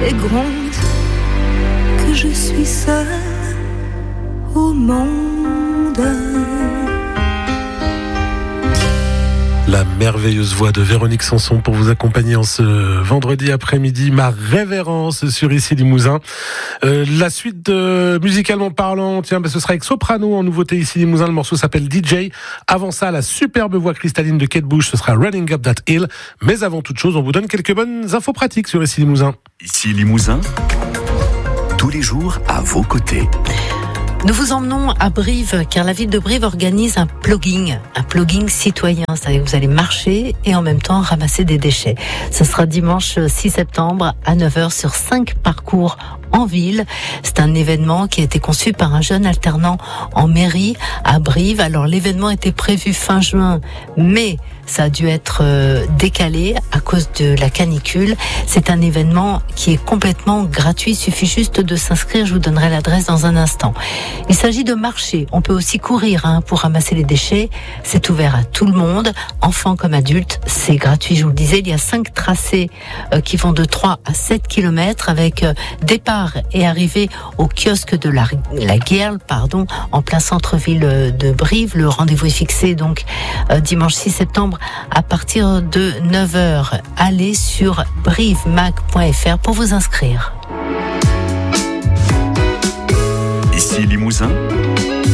et gronde que je suis seule au monde. La merveilleuse voix de Véronique Sanson pour vous accompagner en ce vendredi après-midi. Ma révérence sur Ici Limousin. La suite musicalement parlant, ce sera avec Soprano en nouveauté Ici Limousin. Le morceau s'appelle DJ. Avant ça, la superbe voix cristalline de Kate Bush, ce sera Running Up That Hill. Mais avant toute chose, on vous donne quelques bonnes infos pratiques sur Ici Limousin. Ici Limousin, tous les jours à vos côtés. Nous vous emmenons à Brive, car la ville de Brive organise un plugging citoyen. C'est-à-dire que vous allez marcher et en même temps ramasser des déchets. Ce sera dimanche 6 septembre à 9h sur 5 parcours en ville. C'est un événement qui a été conçu par un jeune alternant en mairie à Brive. Alors l'événement était prévu fin juin, mais ça a dû être décalé à cause de la canicule. C'est un événement qui est complètement gratuit. Il suffit juste de s'inscrire. Je vous donnerai l'adresse dans un instant. Il s'agit de marcher. On peut aussi courir pour ramasser les déchets. C'est ouvert à tout le monde, enfants comme adultes. C'est gratuit, je vous le disais. Il y a 5 tracés qui vont de 3 à 7 km avec départ et arrivée au kiosque de la Guerle, en plein centre-ville de Brive. Le rendez-vous est fixé donc dimanche 6 septembre à partir de 9h. Allez sur brivemag.fr pour vous inscrire. Ici Limousin,